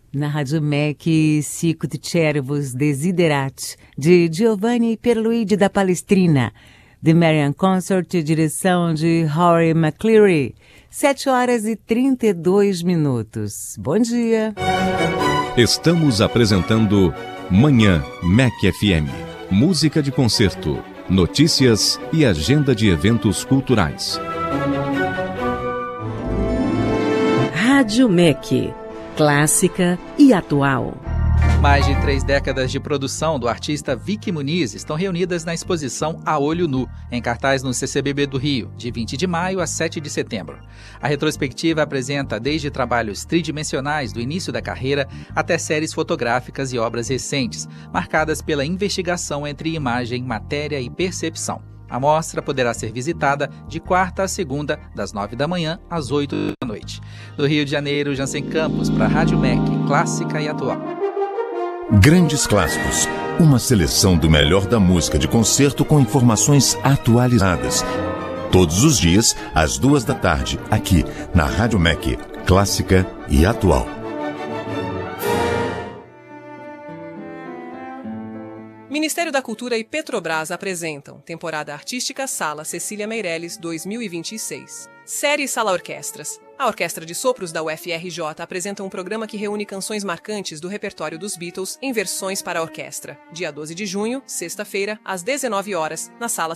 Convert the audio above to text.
Na Rádio MEC, Sicut Cervus Desiderati, de Giovanni Pierluigi da Palestrina. The Marian Consort, direção de Rory McCleary. 7h32. Bom dia. Estamos apresentando Manhã MEC FM. Música de concerto, notícias e agenda de eventos culturais. Rádio MEC. Clássica e atual. Mais de 3 décadas de produção do artista Vicky Muniz estão reunidas na exposição A Olho Nu, em cartaz no CCBB do Rio, de 20 de maio a 7 de setembro. A retrospectiva apresenta desde trabalhos tridimensionais do início da carreira até séries fotográficas e obras recentes, marcadas pela investigação entre imagem, matéria e percepção. A mostra poderá ser visitada de quarta a segunda, das 9 da manhã às 8 da noite. Do Rio de Janeiro, Jansen Campos, para a Rádio MEC, clássica e atual. Grandes Clássicos, uma seleção do melhor da música de concerto com informações atualizadas. Todos os dias, às 2 da tarde, aqui na Rádio MEC, clássica e atual. Ministério da Cultura e Petrobras apresentam Temporada Artística Sala Cecília Meirelles 2026. Série Sala Orquestras. A Orquestra de Sopros da UFRJ apresenta um programa que reúne canções marcantes do repertório dos Beatles em versões para a orquestra. Dia 12 de junho, sexta-feira, às 19 horas, na Sala